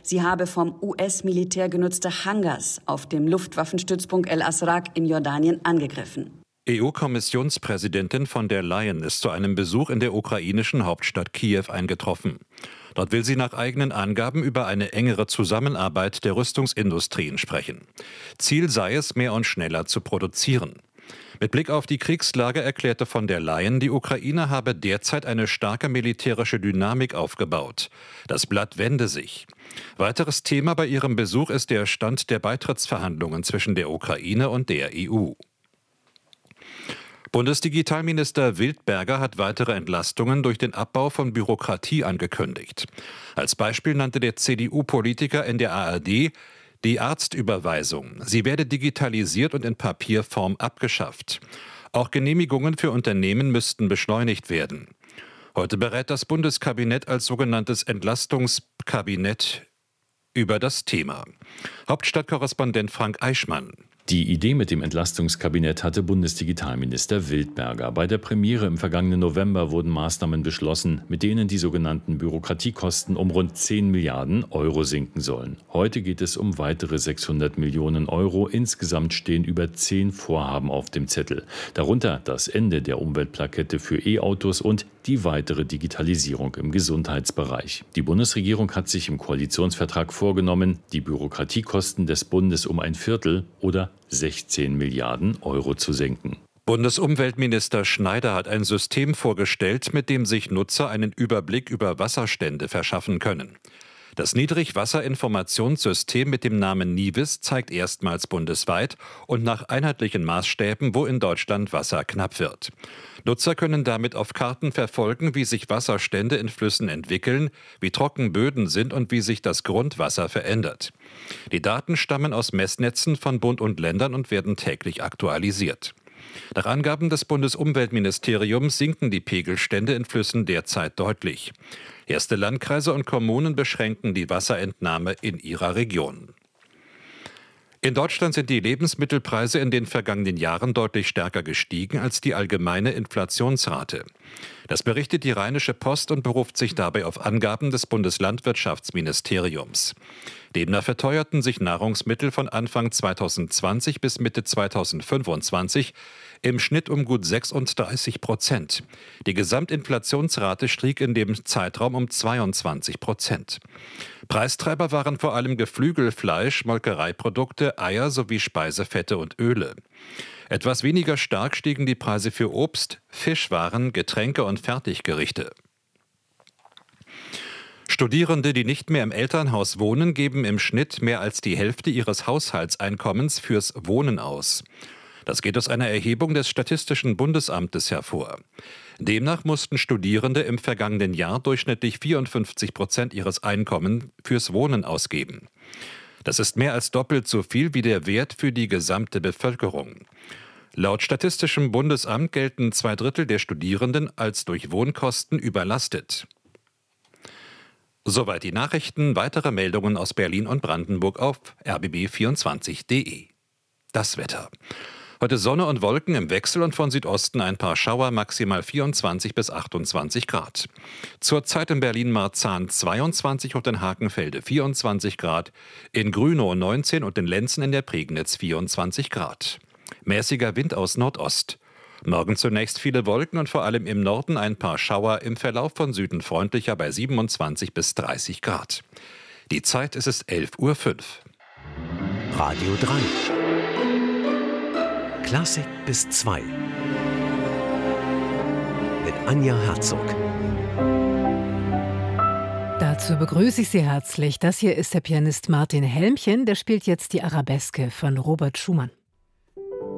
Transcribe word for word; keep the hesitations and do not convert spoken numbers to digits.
sie habe vom U S-Militär genutzte Hangars auf dem Luftwaffenstützpunkt El Asraq in Jordanien angegriffen. E U-Kommissionspräsidentin von der Leyen ist zu einem Besuch in der ukrainischen Hauptstadt Kiew eingetroffen. Dort will sie nach eigenen Angaben über eine engere Zusammenarbeit der Rüstungsindustrien sprechen. Ziel sei es, mehr und schneller zu produzieren. Mit Blick auf die Kriegslage erklärte von der Leyen, die Ukraine habe derzeit eine starke militärische Dynamik aufgebaut. Das Blatt wende sich. Weiteres Thema bei ihrem Besuch ist der Stand der Beitrittsverhandlungen zwischen der Ukraine und der E U. Bundesdigitalminister Wildberger hat weitere Entlastungen durch den Abbau von Bürokratie angekündigt. Als Beispiel nannte der C D U-Politiker in der A R D die Arztüberweisung. Sie werde digitalisiert und in Papierform abgeschafft. Auch Genehmigungen für Unternehmen müssten beschleunigt werden. Heute berät das Bundeskabinett als sogenanntes Entlastungskabinett über das Thema. Hauptstadtkorrespondent Frank Eichmann. Die Idee mit dem Entlastungskabinett hatte Bundesdigitalminister Wildberger. Bei der Premiere im vergangenen November wurden Maßnahmen beschlossen, mit denen die sogenannten Bürokratiekosten um rund zehn Milliarden Euro sinken sollen. Heute geht es um weitere sechshundert Millionen Euro. Insgesamt stehen über zehn Vorhaben auf dem Zettel. Darunter das Ende der Umweltplakette für E-Autos und die weitere Digitalisierung im Gesundheitsbereich. Die Bundesregierung hat sich im Koalitionsvertrag vorgenommen, die Bürokratiekosten des Bundes um ein Viertel oder sechzehn Milliarden Euro zu senken. Bundesumweltminister Schneider hat ein System vorgestellt, mit dem sich Nutzer einen Überblick über Wasserstände verschaffen können. Das Niedrigwasserinformationssystem mit dem Namen NIWIS zeigt erstmals bundesweit und nach einheitlichen Maßstäben, wo in Deutschland Wasser knapp wird. Nutzer können damit auf Karten verfolgen, wie sich Wasserstände in Flüssen entwickeln, wie trocken Böden sind und wie sich das Grundwasser verändert. Die Daten stammen aus Messnetzen von Bund und Ländern und werden täglich aktualisiert. Nach Angaben des Bundesumweltministeriums sinken die Pegelstände in Flüssen derzeit deutlich. Erste Landkreise und Kommunen beschränken die Wasserentnahme in ihrer Region. In Deutschland sind die Lebensmittelpreise in den vergangenen Jahren deutlich stärker gestiegen als die allgemeine Inflationsrate. Das berichtet die Rheinische Post und beruft sich dabei auf Angaben des Bundeslandwirtschaftsministeriums. Demnach verteuerten sich Nahrungsmittel von Anfang zweitausendzwanzig bis Mitte zweitausendfünfundzwanzig im Schnitt um gut sechsunddreißig Prozent. Die Gesamtinflationsrate stieg in dem Zeitraum um zweiundzwanzig Prozent. Preistreiber waren vor allem Geflügelfleisch, Molkereiprodukte, Eier sowie Speisefette und Öle. Etwas weniger stark stiegen die Preise für Obst, Fischwaren, Getränke und Fertiggerichte. Studierende, die nicht mehr im Elternhaus wohnen, geben im Schnitt mehr als die Hälfte ihres Haushaltseinkommens fürs Wohnen aus. Das geht aus einer Erhebung des Statistischen Bundesamtes hervor. Demnach mussten Studierende im vergangenen Jahr durchschnittlich vierundfünfzig Prozent ihres Einkommens fürs Wohnen ausgeben. Das ist mehr als doppelt so viel wie der Wert für die gesamte Bevölkerung. Laut Statistischem Bundesamt gelten zwei Drittel der Studierenden als durch Wohnkosten überlastet. Soweit die Nachrichten. Weitere Meldungen aus Berlin und Brandenburg auf r b b vierundzwanzig punkt d e. Das Wetter. Heute Sonne und Wolken im Wechsel und von Südosten ein paar Schauer, maximal vierundzwanzig bis achtundzwanzig Grad. Zurzeit in Berlin-Marzahn zweiundzwanzig und in Hakenfelde vierundzwanzig Grad, in Grünow neunzehn und in Lenzen in der Prignitz vierundzwanzig Grad. Mäßiger Wind aus Nordost. Morgen zunächst viele Wolken und vor allem im Norden ein paar Schauer, im Verlauf von Süden freundlicher bei siebenundzwanzig bis dreißig Grad. Die Zeit ist es elf Uhr fünf. Radio drei. Klassik bis zwei. Mit Anja Herzog. Dazu begrüße ich Sie herzlich. Das hier ist der Pianist Martin Helmchen, der spielt jetzt die Arabeske von Robert Schumann.